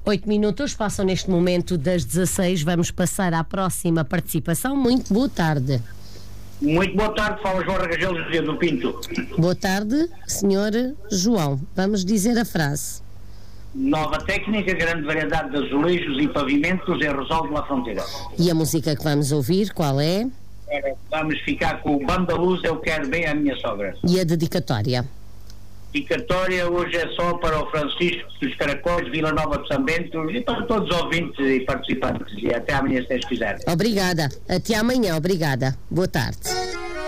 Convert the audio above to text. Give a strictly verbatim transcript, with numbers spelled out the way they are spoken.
Oito minutos passam neste momento das dezasseis. Vamos passar à próxima participação. Muito boa tarde. Muito boa tarde, fala João Ragel José do Pinto. Boa tarde, senhor João. Vamos dizer a frase. Nova técnica, grande variedade de azulejos e pavimentos em Rosal de la Fronteira. E a música que vamos ouvir, qual é? Vamos ficar com o Banda Luz, Eu Quero Bem a Minha Sogra. E a dedicatória? Dedicatória hoje é só para o Francisco dos Caracóis, Vila Nova de São Bento, e para todos os ouvintes e participantes. E até amanhã, se Deus quiser. Obrigada. Até amanhã. Obrigada. Boa tarde.